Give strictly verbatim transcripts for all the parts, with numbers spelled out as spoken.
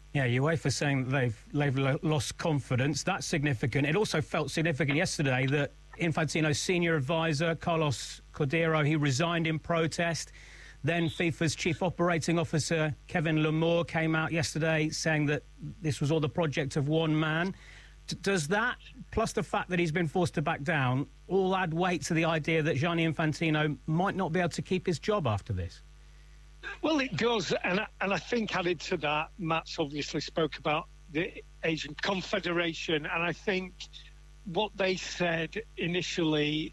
Yeah, UEFA saying that they've, they've lo- lost confidence. That's significant. It also felt significant yesterday that Infantino's senior advisor, Carlos Cordero, he resigned in protest. Then FIFA's chief operating officer, Kevin Lamour, came out yesterday saying that this was all the project of one man. D- does that, plus the fact that he's been forced to back down, all add weight to the idea that Gianni Infantino might not be able to keep his job after this? Well, it does, and I, and I think added to that, Matt's obviously spoke about the Asian Confederation, and I think what they said initially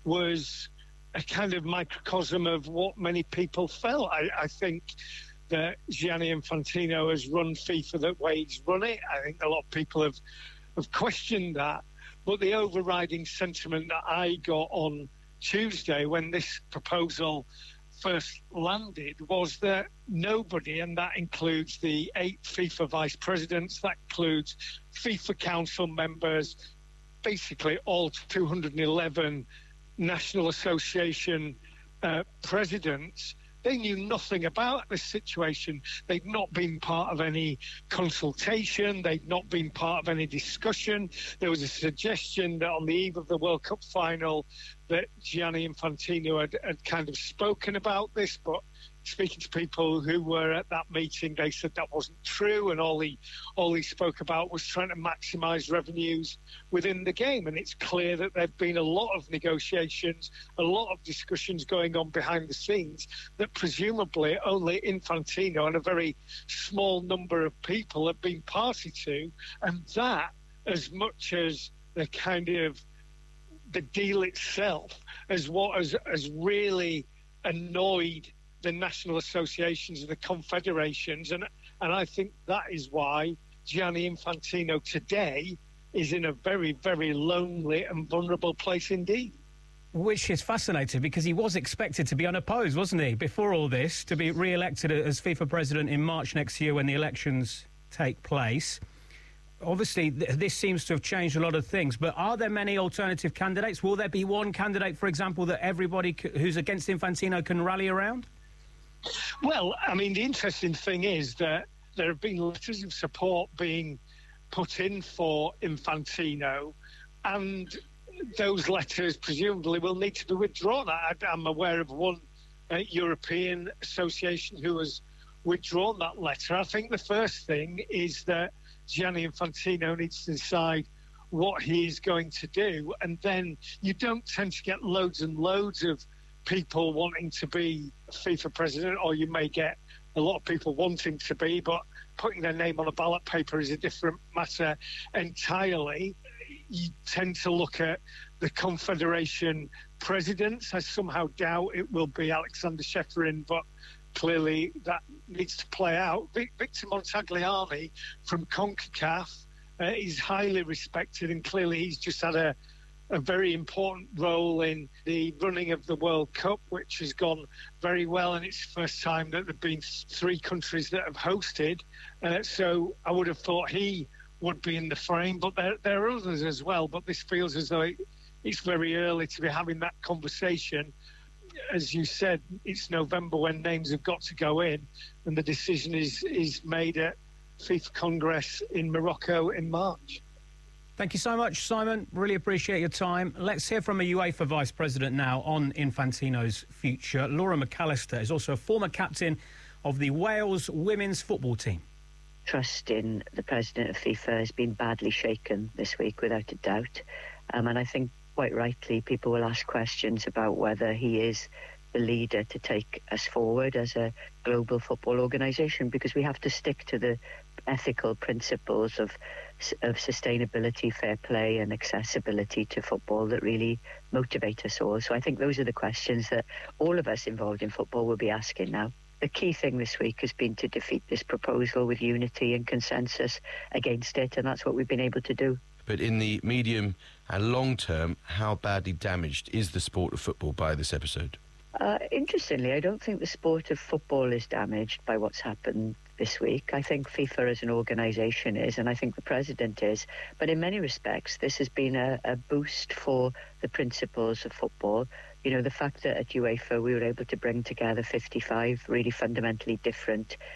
was a kind of microcosm of what many people felt. I, I think that Gianni Infantino has run FIFA the way he's run it. I think a lot of people have, have questioned that, but the overriding sentiment that I got on Tuesday when this proposal first landed was that nobody, and that includes the eight FIFA vice presidents, that includes FIFA council members, basically all two hundred eleven National Association uh, presidents, they knew nothing about this situation. They'd not been part of any consultation. They'd not been part of any discussion. There was a suggestion that on the eve of the World Cup final that Gianni Infantino had, had kind of spoken about this, but speaking to people who were at that meeting, they said that wasn't true, and all he all he spoke about was trying to maximise revenues within the game. And it's clear that there've been a lot of negotiations, a lot of discussions going on behind the scenes that presumably only Infantino and a very small number of people have been party to, and that, as much as the kind of the deal itself, as what has, has really annoyed the national associations and the confederations, and and I think that is why Gianni Infantino today is in a very, very lonely and vulnerable place indeed. Which is fascinating, because he was expected to be unopposed, wasn't he, before all this, to be re-elected as FIFA president in March next year when the elections take place. Obviously, th- this seems to have changed a lot of things, but are there many alternative candidates? Will there be one candidate, for example, that everybody c- who's against Infantino can rally around? Well, I mean, the interesting thing is that there have been letters of support being put in for Infantino, and those letters presumably will need to be withdrawn. I, I'm aware of one uh, European association who has withdrawn that letter. I think the first thing is that Gianni Infantino needs to decide what he is going to do, and then you don't tend to get loads and loads of people wanting to be FIFA president, or you may get a lot of people wanting to be, but putting their name on a ballot paper is a different matter entirely. You tend to look at the Confederation presidents. I somehow doubt it will be Alexander Sheffirin, but clearly that needs to play out. Victor Montagliani from CONCACAF uh, is highly respected, and clearly he's just had a a very important role in the running of the World Cup, which has gone very well, and it's the first time that there have been three countries that have hosted. Uh, so I would have thought he would be in the frame, but there, there are others as well. But this feels as though it, it's very early to be having that conversation. As you said, it's November when names have got to go in, and the decision is, is made at FIFA Congress in Morocco in March. Thank you so much, Simon. Really appreciate your time. Let's hear from a UEFA Vice President now on Infantino's future. Laura McAllister is also a former captain of the Wales women's football team. Trust in the President of FIFA has been badly shaken this week, without a doubt. Um, and I think quite rightly people will ask questions about whether he is the leader to take us forward as a global football organisation, because we have to stick to the ethical principles of of sustainability, fair play and accessibility to football that really motivate us all. So I think those are the questions that all of us involved in football will be asking now. The key thing this week has been to defeat this proposal with unity and consensus against it, and that's what we've been able to do. But in the medium and long term, how badly damaged is the sport of football by this episode? Uh, interestingly, I don't think the sport of football is damaged by what's happened this week. I think FIFA as an organisation is, and I think the president is. But in many respects, this has been a, a boost for the principles of football. You know, the fact that at UEFA we were able to bring together fifty-five really fundamentally different